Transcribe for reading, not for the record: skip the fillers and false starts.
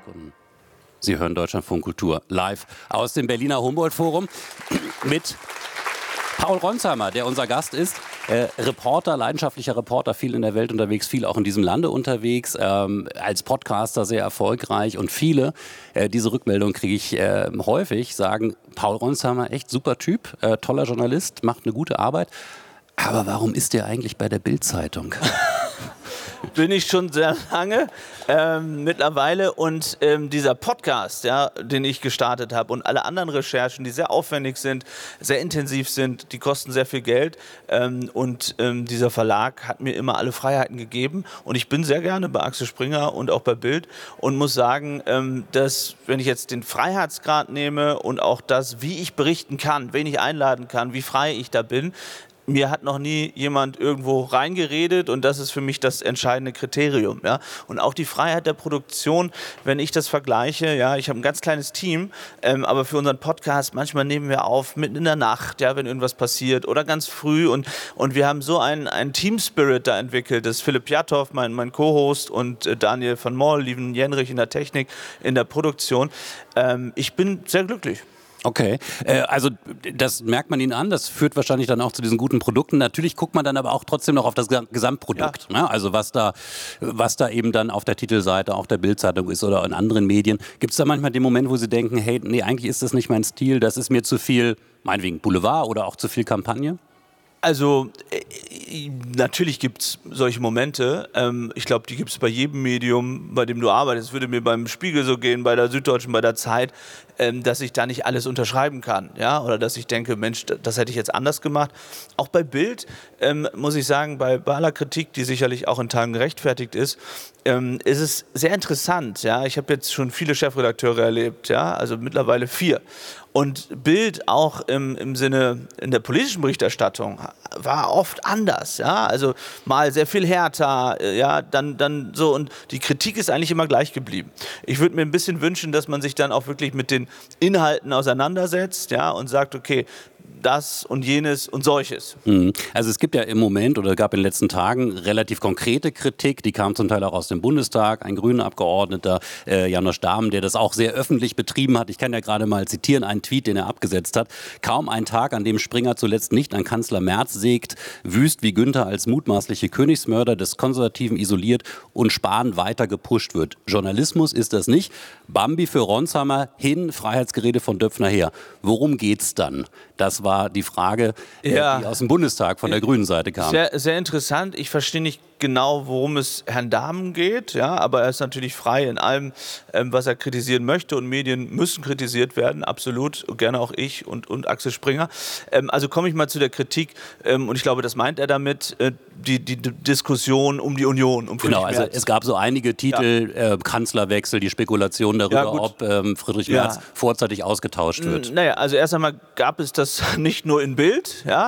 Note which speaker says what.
Speaker 1: Sekunden. Sie hören Deutschlandfunk Kultur live aus dem Berliner Humboldt-Forum mit Paul Ronsheimer, der unser Gast ist. Reporter, leidenschaftlicher Reporter, viel in der Welt unterwegs, viel auch in diesem Lande unterwegs, als Podcaster sehr erfolgreich und viele, diese Rückmeldung kriege ich häufig, sagen, Paul Ronsheimer, echt super Typ, toller Journalist, macht eine gute Arbeit, aber warum ist der eigentlich bei der Bild-Zeitung?
Speaker 2: Bin ich schon sehr lange mittlerweile und dieser Podcast, ja, den ich gestartet habe und alle anderen Recherchen, die sehr aufwendig sind, sehr intensiv sind, die kosten sehr viel Geld und dieser Verlag hat mir immer alle Freiheiten gegeben und ich bin sehr gerne bei Axel Springer und auch bei Bild und muss sagen, dass wenn ich jetzt den Freiheitsgrad nehme und auch das, wie ich berichten kann, wen ich einladen kann, wie frei ich da bin, mir hat noch nie jemand irgendwo reingeredet und das ist für mich das entscheidende Kriterium. Ja? Und auch die Freiheit der Produktion, wenn ich das vergleiche, ja, ich habe ein ganz kleines Team, aber für unseren Podcast manchmal nehmen wir auf mitten in der Nacht, ja, wenn irgendwas passiert oder ganz früh und wir haben so einen Team-Spirit da entwickelt, das ist Philipp Jathoff, mein Co-Host und Daniel van Moll, Lieven Jenrich in der Technik, in der Produktion. Ich bin sehr glücklich.
Speaker 1: Okay, also das merkt man Ihnen an, das führt wahrscheinlich dann auch zu diesen guten Produkten. Natürlich guckt man dann aber auch trotzdem noch auf das Gesamtprodukt, ja. Ne? Also was da eben dann auf der Titelseite, auf der Bild-Zeitung ist oder in anderen Medien. Gibt es da manchmal den Moment, wo Sie denken, hey, nee, eigentlich ist das nicht mein Stil, das ist mir zu viel, meinetwegen Boulevard oder auch zu viel Kampagne?
Speaker 2: Also natürlich gibt es solche Momente. Ich glaube, die gibt es bei jedem Medium, bei dem du arbeitest. Es würde mir beim Spiegel so gehen, bei der Süddeutschen, bei der Zeit, dass ich da nicht alles unterschreiben kann. Ja? Oder dass ich denke, Mensch, das hätte ich jetzt anders gemacht. Auch bei Bild muss ich sagen, bei aller Kritik, die sicherlich auch in Teilen gerechtfertigt ist es sehr interessant. Ja? Ich habe jetzt schon viele Chefredakteure erlebt, ja? Also mittlerweile 4. Und Bild auch im Sinne in der politischen Berichterstattung war oft anders, ja, also mal sehr viel härter, ja, dann so und die Kritik ist eigentlich immer gleich geblieben. Ich würde mir ein bisschen wünschen, dass man sich dann auch wirklich mit den Inhalten auseinandersetzt, ja, und sagt, okay, das und jenes und solches.
Speaker 1: Also es gibt ja im Moment oder gab in den letzten Tagen relativ konkrete Kritik, die kam zum Teil auch aus dem Bundestag, ein grüner Abgeordneter, Janosch Dahmen, der das auch sehr öffentlich betrieben hat. Ich kann ja gerade mal zitieren, einen Tweet, den er abgesetzt hat. Kaum ein Tag, an dem Springer zuletzt nicht an Kanzler Merz sägt, wüst wie Günther als mutmaßliche Königsmörder des Konservativen isoliert und Spahn weiter gepusht wird. Journalismus ist das nicht. Bambi für Ronsheimer, hin, Freiheitsgerede von Döpfner her. Worum geht's dann? Das war die Frage, die aus dem Bundestag von der grünen Seite kam.
Speaker 2: Sehr, sehr interessant. Ich verstehe nicht genau, worum es Herrn Dahmen geht, ja, aber er ist natürlich frei in allem, was er kritisieren möchte und Medien müssen kritisiert werden, absolut, gerne auch ich und Axel Springer. Also komme ich mal zu der Kritik und ich glaube, das meint er damit, die Diskussion um die Union, um Friedrich Merz.
Speaker 1: Also es gab so einige Titel, Kanzlerwechsel, die Spekulation darüber, ob Friedrich Merz vorzeitig ausgetauscht wird.
Speaker 2: Naja, also erst einmal gab es das nicht nur in Bild, ja,